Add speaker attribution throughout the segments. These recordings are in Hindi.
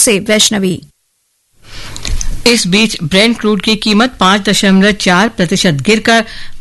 Speaker 1: से वैष्णवी।
Speaker 2: इस बीच ब्रेंट क्रूड की कीमत 5.4% गिरकर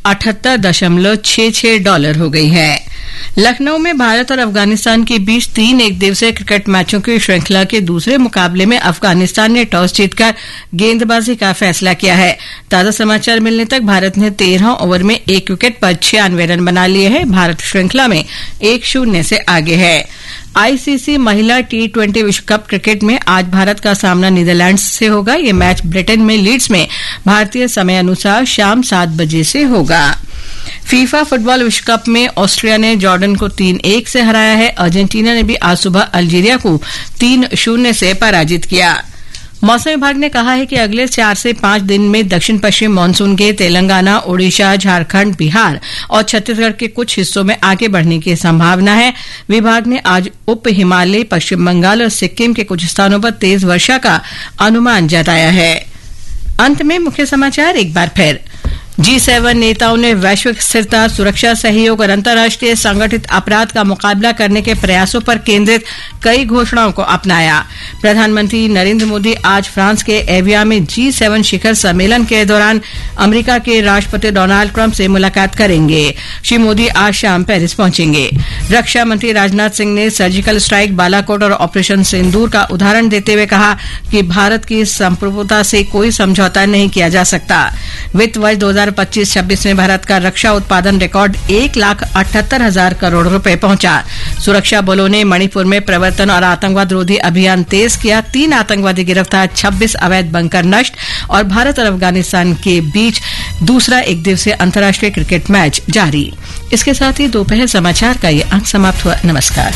Speaker 2: $78.66 हो गई है। लखनऊ में भारत और अफगानिस्तान के बीच 3 एकदिवसीय क्रिकेट मैचों की श्रृंखला के दूसरे मुकाबले में अफगानिस्तान ने टॉस जीतकर गेंदबाजी का फैसला किया है। ताजा समाचार मिलने तक भारत ने 13 ओवर में 1 विकेट पर 96 रन बना लिए हैं। भारत श्रृंखला में 1-0 से आगे है। आईसीसी महिला T20 विश्व कप क्रिकेट में आज भारत का सामना नीदरलैंड्स से होगा। ये मैच ब्रिटेन में लीड्स में भारतीय समय अनुसार शाम 7 बजे से होगा। फीफा फुटबॉल विश्व कप में ऑस्ट्रिया ने जॉर्डन को 3-1 से हराया है। अर्जेंटीना ने भी आज सुबह अल्जीरिया को 3-0 से पराजित किया। मौसम विभाग ने कहा है कि अगले 4 से 5 दिन में दक्षिण पश्चिम मानसून के तेलंगाना, ओडिशा, झारखंड, बिहार और छत्तीसगढ़ के कुछ हिस्सों में आगे बढ़ने की संभावना है। विभाग ने आज उप हिमालय, पश्चिम बंगाल और सिक्किम के कुछ स्थानों पर तेज वर्षा का अनुमान जताया है। अंत में मुख्य समाचार एक बार फिर। G7 नेताओं ने वैश्विक स्थिरता, सुरक्षा सहयोग और अंतर्राष्ट्रीय संगठित अपराध का मुकाबला करने के प्रयासों पर केंद्रित कई घोषणाओं को अपनाया। प्रधानमंत्री नरेंद्र मोदी आज फ्रांस के एवियन में G7 शिखर सम्मेलन के दौरान अमेरिका के राष्ट्रपति डोनाल्ड ट्रंप से मुलाकात करेंगे। श्री मोदी आज शाम पेरिस पहुंचेंगे। रक्षा मंत्री राजनाथ सिंह ने सर्जिकल स्ट्राइक, बालाकोट और ऑपरेशन सिंदूर का उदाहरण देते हुए कहा कि भारत की संप्रभुता से कोई समझौता नहीं किया जा सकता। वित्त वर्ष 2025-26 में भारत का रक्षा उत्पादन रिकॉर्ड 1,78,000 करोड़ रुपए पहुंचा। सुरक्षा बलों ने मणिपुर में प्रवर्तन और आतंकवाद रोधी अभियान तेज किया। 3 आतंकवादी गिरफ्तार, 26 अवैध बंकर नष्ट और भारत और अफगानिस्तान के बीच दूसरा एकदिवसीय अंतर्राष्ट्रीय क्रिकेट मैच जारी। इसके साथ ही दोपहर समाचार का ये अंक समाप्त हुआ। नमस्कार।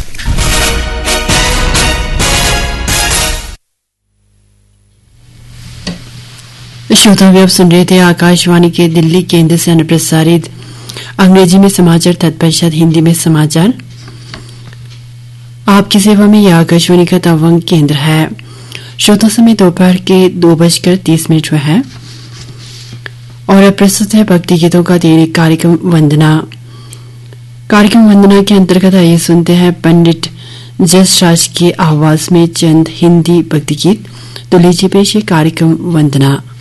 Speaker 3: श्रोता अब सुन रहे थे आकाशवाणी के दिल्ली केंद्र से अनुप्रसारित अंग्रेजी में समाचार तत्पश्चात हिंदी में समाचार। आपकी सेवा में यह आकाशवाणी का तवांग केंद्र है। श्रोता समय दोपहर के 2:30 हुए हैं और अब प्रस्तुत है भक्ति गीतों का दैनिक कार्यक्रम वंदना। कार्यक्रम वंदना के अंतर्गत आइए सुनते हैं पंडित जस राज की आवाज में चंद हिंदी भक्ति गीत। तो लीजिए पेश कार्यक्रम वंदना।